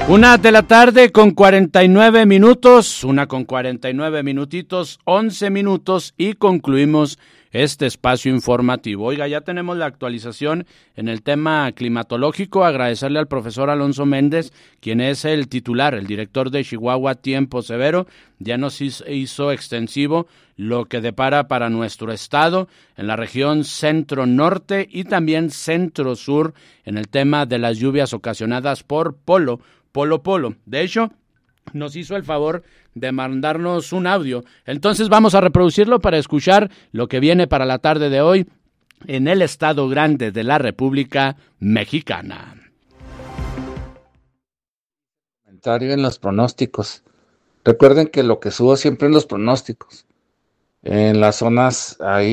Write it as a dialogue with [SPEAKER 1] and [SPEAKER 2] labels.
[SPEAKER 1] 1:49 con 49 minutos, 1:49 minutitos, 11 minutos y concluimos este espacio informativo. Oiga, ya tenemos la actualización en el tema climatológico. Agradecerle al profesor Alonso Méndez, quien es el titular, el director de Chihuahua Tiempo Severo. Ya nos hizo extensivo lo que depara para nuestro estado en la región centro-norte y también centro-sur en el tema de las lluvias ocasionadas por Polo. De hecho, nos hizo el favor de mandarnos un audio. Entonces vamos a reproducirlo para escuchar lo que viene para la tarde de hoy en el Estado Grande de la República Mexicana.
[SPEAKER 2] Comentario en los pronósticos. Recuerden que lo que subo siempre en los pronósticos. En las zonas ahí